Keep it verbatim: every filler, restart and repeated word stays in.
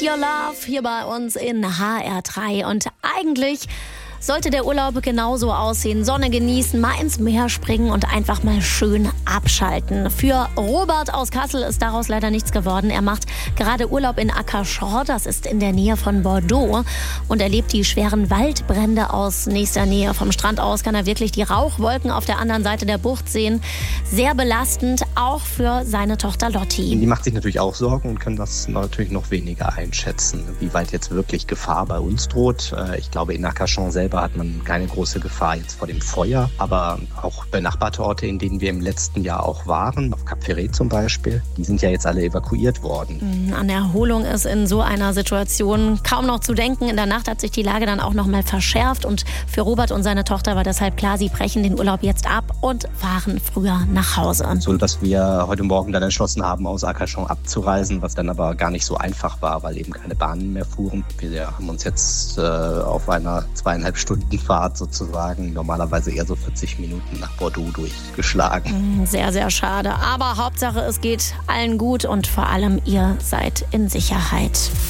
Need Your Love hier bei uns in H R drei. Und eigentlich sollte der Urlaub genauso aussehen. Sonne genießen, mal ins Meer springen und einfach mal schön abschalten. Für Robert aus Kassel ist daraus leider nichts geworden. Er macht gerade Urlaub in Ackerschorr, das ist in der Nähe von Bordeaux. Und erlebt die schweren Waldbrände aus nächster Nähe. Vom Strand aus kann er wirklich die Rauchwolken auf der anderen Seite der Bucht sehen. Sehr belastend, auch für seine Tochter Lotti. Die macht sich natürlich auch Sorgen und kann das natürlich noch weniger einschätzen, wie weit jetzt wirklich Gefahr bei uns droht. Ich glaube, in Ackerschorr selber hat man keine große Gefahr jetzt vor dem Feuer, aber auch benachbarte Orte, in denen wir im letzten Jahr auch waren, auf Cap Ferret zum Beispiel, die sind ja jetzt alle evakuiert worden. An Erholung ist in so einer Situation kaum noch zu denken. In der Nacht hat sich die Lage dann auch noch mal verschärft und für Robert und seine Tochter war deshalb klar, sie brechen den Urlaub jetzt ab und fahren früher nach Hause. So, dass wir heute Morgen dann entschlossen haben, aus Ackerschorr abzureisen, was dann aber gar nicht so einfach war, weil eben keine Bahnen mehr fuhren. Wir haben uns jetzt äh, auf einer zweieinhalb Stunden Fahrt sozusagen, normalerweise eher so vierzig Minuten nach Bordeaux durchgeschlagen. Sehr, sehr schade. Aber Hauptsache, es geht allen gut und vor allem ihr seid in Sicherheit.